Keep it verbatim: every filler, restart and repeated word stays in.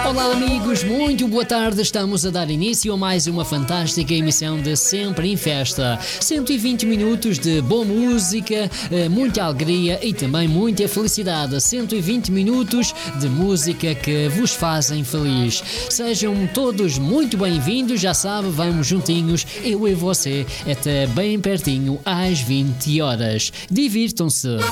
Olá amigos, muito boa tarde. Estamos a dar início a mais uma fantástica emissão de Sempre em Festa. cento e vinte minutos de boa música, muita alegria e também muita felicidade. cento e vinte minutos de música que vos fazem feliz. Sejam todos muito bem-vindos, já sabe, vamos juntinhos, eu e você, até bem pertinho às vinte horas. Divirtam-se.